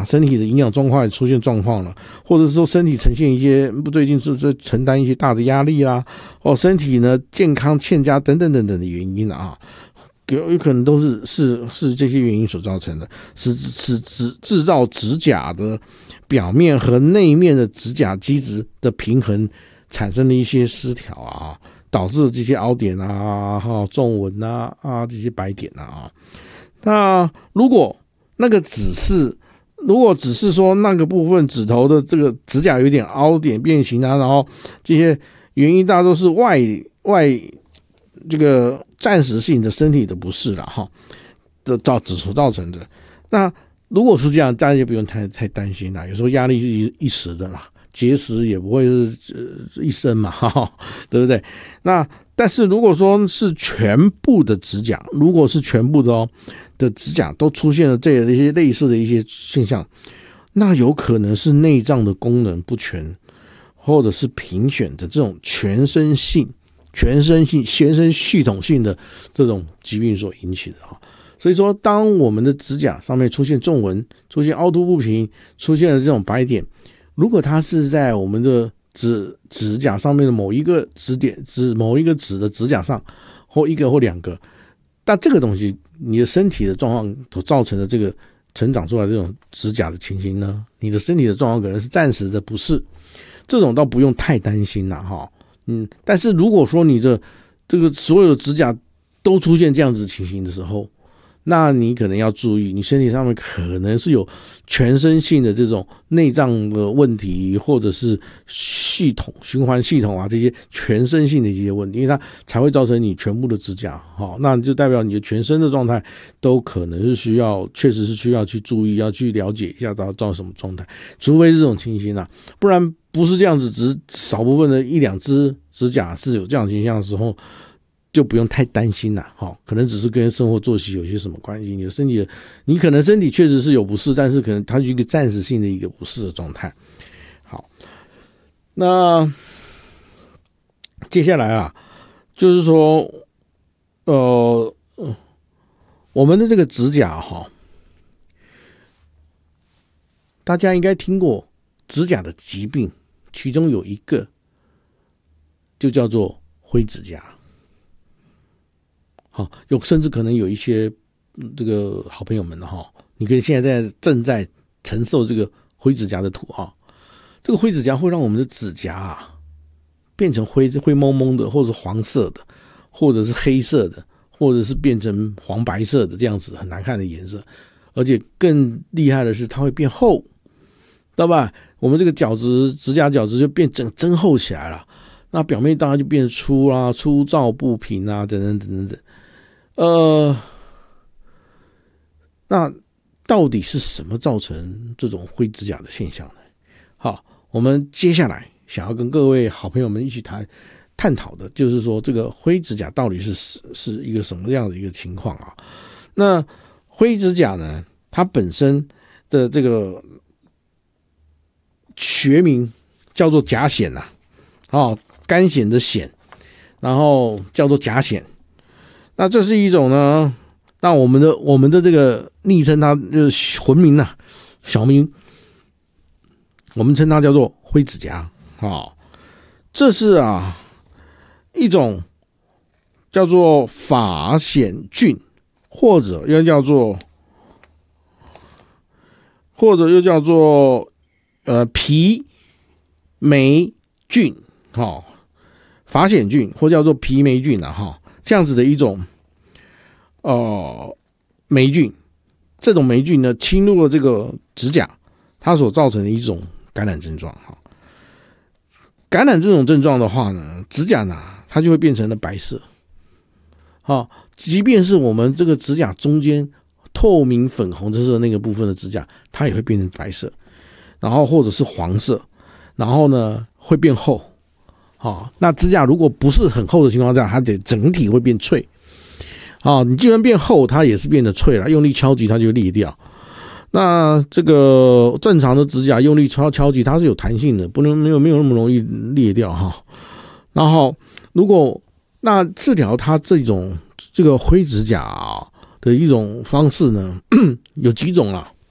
身体的营养状况出现状况了，或者是说身体呈现一些不对劲，是承担一些大的压力啦，身体呢健康欠佳等等等等的原因啊，有可能都是这些原因所造成的，是制造指甲的表面和内面的指甲基质的平衡产生了一些失调啊，导致这些凹点啊、皱纹啊这些白点啊。那如果只是说那个部分指头的这个指甲有点凹点变形啊，然后这些原因大多是外这个暂时性的身体的不适了哈，所造成的。那如果是这样，大家就不用太担心了。有时候压力是一时的啦，结石也不会是一生嘛，对不对？那但是如果说是全部的指甲，如果是全部的指甲都出现了这些类似的一些现象，那有可能是内脏的功能不全，或者是贫血的这种全身系统性的这种疾病所引起的啊。所以说，当我们的指甲上面出现皱纹、出现凹凸不平、出现了这种白点，如果它是在我们的指甲上面的某一个某一个指的指甲上，或一个或两个，但这个东西你的身体的状况所造成的这个成长出来这种指甲的情形呢，你的身体的状况可能是暂时的不适，这种倒不用太担心啦哈。但是如果说你这个所有的指甲都出现这样子情形的时候，那你可能要注意，你身体上面可能是有全身性的这种内脏的问题，或者是循环系统啊这些全身性的这些问题，因为它才会造成你全部的指甲，那就代表你的全身的状态都可能是确实是需要去注意，要去了解一下到什么状态，除非是这种情形啊，不然不是这样子，只是少部分的一两只指甲是有这样的现象的时候，就不用太担心了，可能只是跟生活作息有些什么关系，你可能身体确实是有不适，但是可能它是一个暂时性的一个不适的状态。好，那接下来啊，就是说我们的这个指甲大家应该听过指甲的疾病，其中有一个就叫做灰指甲。甚至可能有一些这个好朋友们你可以现在正在承受这个灰指甲的土这个灰指甲会让我们的指甲变成灰蒙蒙的，或者是黄色的，或者是黑色的，或者是变成黄白色的这样子很难看的颜色，而且更厉害的是它会变厚，知道吧？我们这个指甲角质就变增厚起来了，那表面当然就变粗啦，粗糙不平啊，等等等等等。那到底是什么造成这种灰指甲的现象呢？好，我们接下来想要跟各位好朋友们一起探讨的，就是说这个灰指甲到底是一个什么样的一个情况啊？那灰指甲呢，它本身的这个学名叫做甲藓干藓的藓，然后叫做甲藓。那这是一种呢，那我们的这个昵称，它就是魂名小名，我们称它叫做灰指甲这是一种叫做法藓菌，或者又叫做皮霉菌法藓菌，或叫做皮霉菌这样子的一种霉菌。这种霉菌呢侵入了这个指甲，它所造成的一种感染症状感染这种症状的话呢，指甲呢它就会变成了白色即便是我们这个指甲中间透明粉红色那个部分的指甲，它也会变成白色，然后或者是黄色，然后呢会变厚那指甲如果不是很厚的情况下，它得整体会变脆你既然变厚，它也是变得脆了，用力敲击它就裂掉。那这个正常的指甲用力敲击它是有弹性的，没有那么容易裂掉然后那治疗它这个灰指甲的一种方式呢有几种啦。